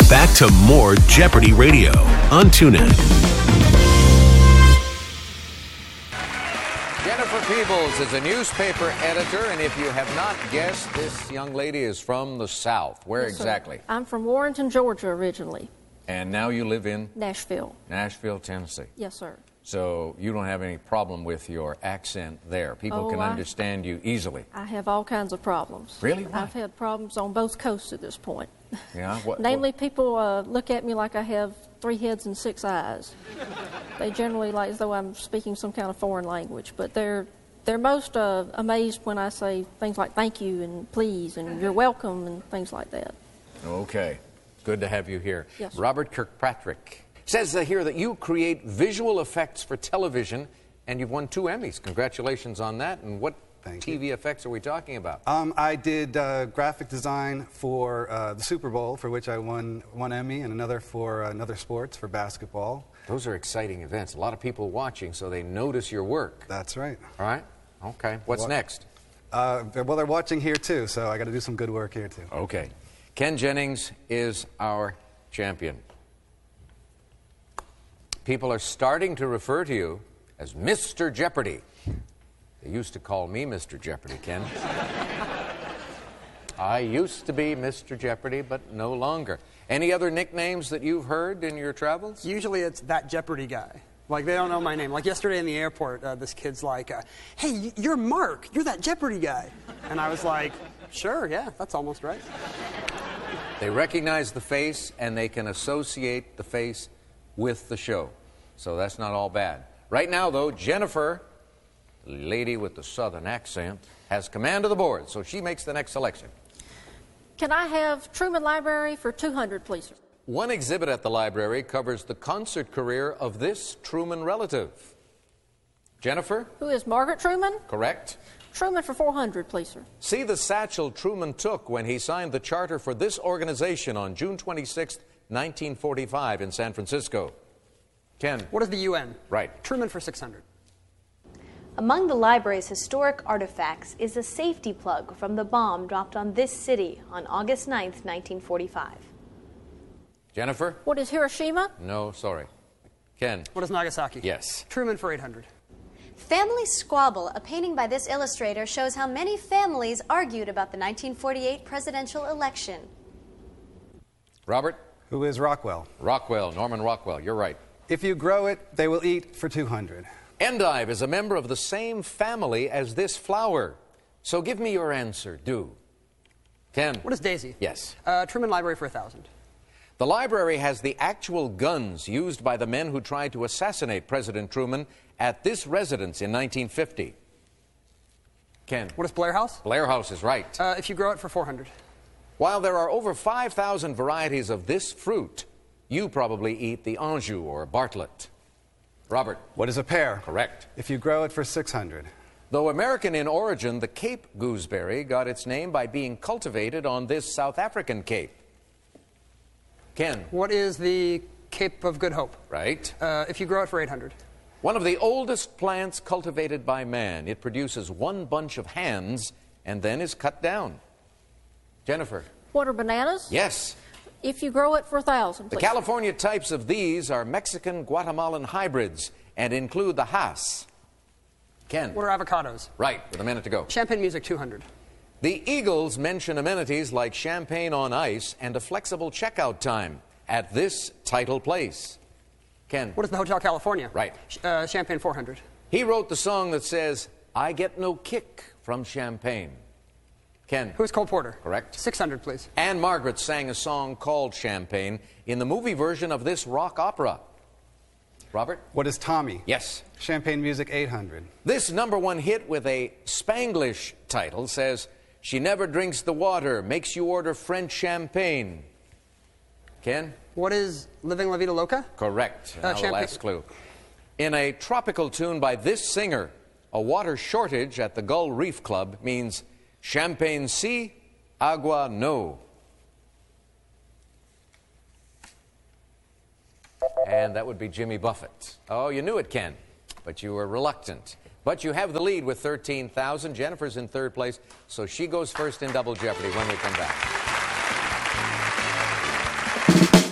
back to more Jeopardy Radio on TuneIn. Jennifer Peebles is a newspaper editor, and if you have not guessed, this young lady is from the South. Where Yes, sir. exactly? I'm from Warrenton, Georgia originally. And now you live in? Nashville. Nashville, Tennessee. Yes, sir. So you don't have any problem with your accent there. People can understand you easily. I have all kinds of problems. Really? Why? I've had problems on both coasts at this point. Yeah? Namely, people look at me like I have 3 heads and 6 eyes. They generally like as though I'm speaking some kind of foreign language, but they're most amazed when I say things like thank you and please and you're welcome and things like that. Okay. Good to have you here. Yes, sir. Robert Kirkpatrick says here that you create visual effects for television, and you've won 2 Emmys. Congratulations on that. And what TV effects are we talking about? I did graphic design for the Super Bowl, for which I won 1 Emmy, and another for another sports, for basketball. Those are exciting events. A lot of people watching, so they notice your work. That's right. All right? Okay. What's next? Well, they're watching here, too, so I got to do some good work here, too. Okay. Ken Jennings is our champion. People are starting to refer to you as Mr. Jeopardy. They used to call me Mr. Jeopardy, Ken. I used to be Mr. Jeopardy, but no longer. Any other nicknames that you've heard in your travels? Usually it's that Jeopardy guy. Like, they don't know my name. Like, yesterday in the airport, this kid's like, hey, you're Mark. You're that Jeopardy guy. And I was like, sure, yeah, that's almost right. They recognize the face, and they can associate the face with the show. So that's not all bad. Right now, though, Jennifer, the lady with the southern accent, has command of the board, so she makes the next selection. Can I have Truman Library for 200, please, sir? One exhibit at the library covers the concert career of this Truman relative. Jennifer? Who is Margaret Truman? Correct. Truman for 400, please, sir. See the satchel Truman took when he signed the charter for this organization on June 26, 1945 in San Francisco. Ken? What is the UN? Right. Truman for 600. Among the library's historic artifacts is a safety plug from the bomb dropped on this city on August 9th, 1945. Jennifer? What is Hiroshima? No, sorry. Ken? What is Nagasaki? Yes. Truman for 800. Family Squabble, a painting by this illustrator, shows how many families argued about the 1948 presidential election. Robert? Who is Rockwell? Rockwell, Norman Rockwell, you're right. If you grow it, they will eat for 200. Endive is a member of the same family as this flower. So give me your answer, do. Ken? What is Daisy? Yes. Truman Library for 1,000. The library has the actual guns used by the men who tried to assassinate President Truman at this residence in 1950. Ken? What is Blair House? Blair House is right. If you grow it for 400. While there are over 5,000 varieties of this fruit, you probably eat the Anjou or Bartlett. Robert? What is a pear? Correct. If you grow it for 600. Though American in origin, the Cape gooseberry got its name by being cultivated on this South African Cape. Ken? What is the Cape of Good Hope? Right. If you grow it for 800. One of the oldest plants cultivated by man. It produces one bunch of hands and then is cut down. Jennifer? What are bananas? Yes. If you grow it for 1,000, The please. California types of these are Mexican-Guatemalan hybrids and include the Hass. Ken? What are avocados? Right, with a minute to go. Champagne Music 200. The Eagles mention amenities like champagne on ice and a flexible checkout time at this title place. Ken? What is the Hotel California? Right. Champagne 400. He wrote the song that says, I get no kick from champagne. Ken? Who is Cole Porter? Correct. 600, please. Anne Margaret sang a song called Champagne in the movie version of this rock opera. Robert? What is Tommy? Yes. Champagne Music 800. This #1 hit with a Spanglish title says, she never drinks the water, makes you order French champagne. Ken? What is Living La Vida Loca? Correct. Now the Champagne. last clue. In a tropical tune by this singer, a water shortage at the Gull Reef Club means champagne si, agua no. And that would be Jimmy Buffett. Oh, you knew it, Ken, but you were reluctant. But you have the lead with 13,000. Jennifer's in third place, so she goes first in Double Jeopardy when we come back.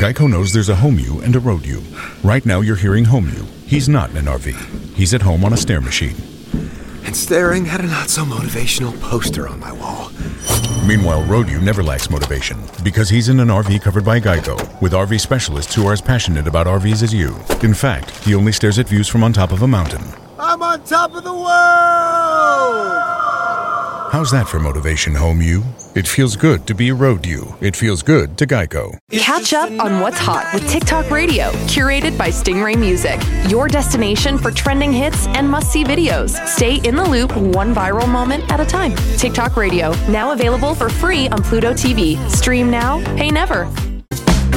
Geico knows there's a home you and a road you. Right now you're hearing home you. He's not in an RV. He's at home on a stair machine. And staring at a not-so-motivational poster on my wall. Meanwhile, road you never lacks motivation because he's in an RV covered by Geico with RV specialists who are as passionate about RVs as you. In fact, he only stares at views from on top of a mountain. I'm on top of the world! How's that for motivation, home you? It feels good to be road you. It feels good to Geico. Catch up on what's hot with TikTok Radio, curated by Stingray Music. Your destination for trending hits and must-see videos. Stay in the loop, one viral moment at a time. TikTok Radio, now available for free on Pluto TV. Stream now, pay never.